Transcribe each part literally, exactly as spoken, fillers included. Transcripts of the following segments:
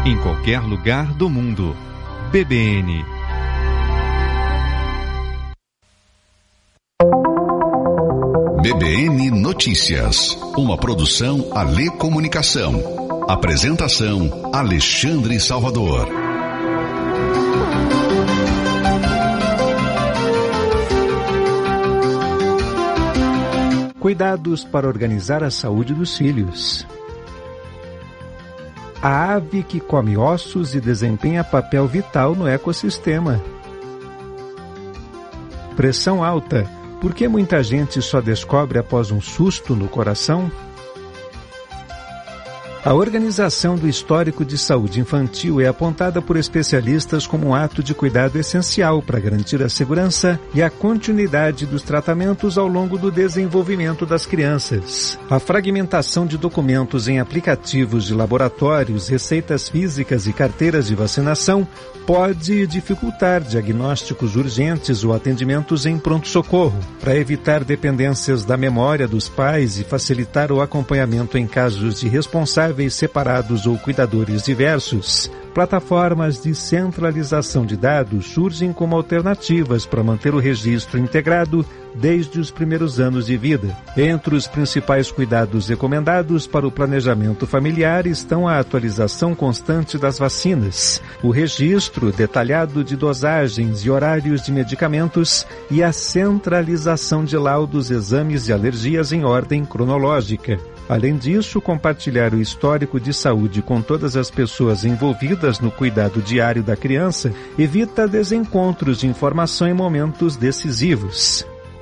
em qualquer lugar do mundo. B B N. B B N Notícias, uma produção Alê Comunicação. Apresentação Alexandre Salvador. Cuidados para organizar a saúde dos filhos. A ave que come ossos e desempenha papel vital no ecossistema. Pressão alta. Por que muita gente só descobre após um susto no coração? A organização do histórico de saúde infantil é apontada por especialistas como um ato de cuidado essencial para garantir a segurança e a continuidade dos tratamentos ao longo do desenvolvimento das crianças. A fragmentação de documentos em aplicativos de laboratórios, receitas físicas e carteiras de vacinação pode dificultar diagnósticos urgentes ou atendimentos em pronto-socorro. Para evitar dependências da memória dos pais e facilitar o acompanhamento em casos de responsáveis separados ou cuidadores diversos, plataformas de centralização de dados surgem como alternativas para manter o registro integrado desde os primeiros anos de vida. Entre os principais cuidados recomendados para o planejamento familiar estão a atualização constante das vacinas, o registro detalhado de dosagens e horários de medicamentos e a centralização de laudos, exames e alergias em ordem cronológica. Além disso, compartilhar o histórico de saúde com todas as pessoas envolvidas no cuidado diário da criança evita desencontros de informação em momentos decisivos.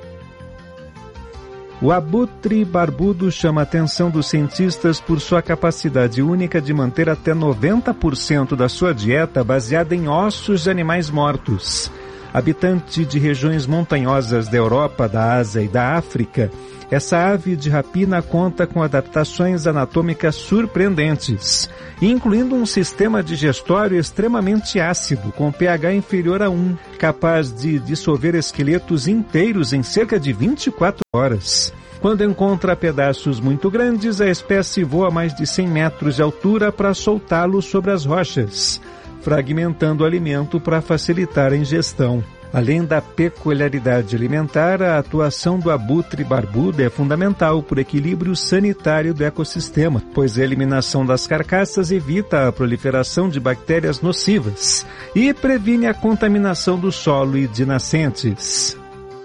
O abutre barbudo chama a atenção dos cientistas por sua capacidade única de manter até noventa por cento da sua dieta baseada em ossos de animais mortos. Habitante de regiões montanhosas da Europa, da Ásia e da África, essa ave de rapina conta com adaptações anatômicas surpreendentes, incluindo um sistema digestório extremamente ácido, com pH inferior a um, capaz de dissolver esqueletos inteiros em cerca de vinte e quatro horas. Quando encontra pedaços muito grandes, a espécie voa a mais de cem metros de altura para soltá-los sobre as rochas, fragmentando o alimento para facilitar a ingestão. Além da peculiaridade alimentar, a atuação do abutre barbudo é fundamental para o equilíbrio sanitário do ecossistema, pois a eliminação das carcaças evita a proliferação de bactérias nocivas e previne a contaminação do solo e de nascentes.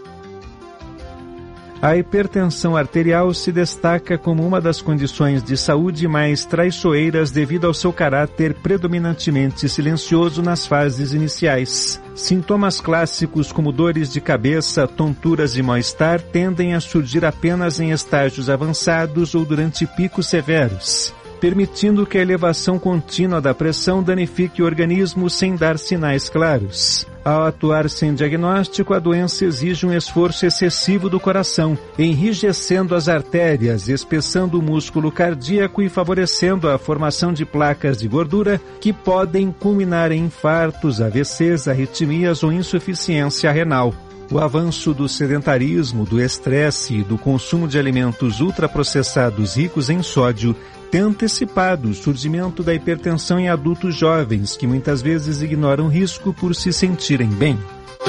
A hipertensão arterial se destaca como uma das condições de saúde mais traiçoeiras devido ao seu caráter predominantemente silencioso nas fases iniciais. Sintomas clássicos como dores de cabeça, tonturas e mal-estar tendem a surgir apenas em estágios avançados ou durante picos severos, permitindo que a elevação contínua da pressão danifique o organismo sem dar sinais claros. Ao atuar sem diagnóstico, a doença exige um esforço excessivo do coração, enrijecendo as artérias, espessando o músculo cardíaco e favorecendo a formação de placas de gordura que podem culminar em infartos, A V Cs, arritmias ou insuficiência renal. O avanço do sedentarismo, do estresse e do consumo de alimentos ultraprocessados ricos em sódio tem antecipado o surgimento da hipertensão em adultos jovens, que muitas vezes ignoram o risco por se sentirem bem.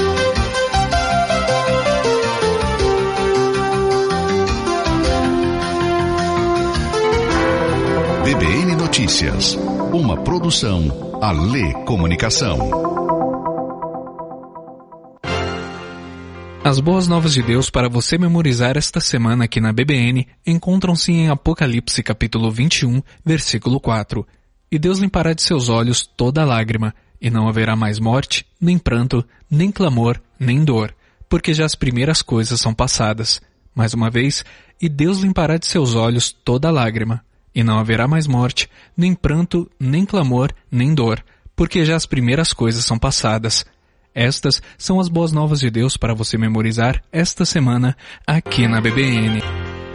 B B N Notícias, uma produção Alê Comunicação. As boas novas de Deus para você memorizar esta semana aqui na B B N encontram-se em Apocalipse capítulo vinte e um, versículo quatro. E Deus limpará de seus olhos toda lágrima, e não haverá mais morte, nem pranto, nem clamor, nem dor, porque já as primeiras coisas são passadas. Mais uma vez, e Deus limpará de seus olhos toda lágrima, e não haverá mais morte, nem pranto, nem clamor, nem dor, porque já as primeiras coisas são passadas. Estas são as boas novas de Deus para você memorizar esta semana aqui na B B N.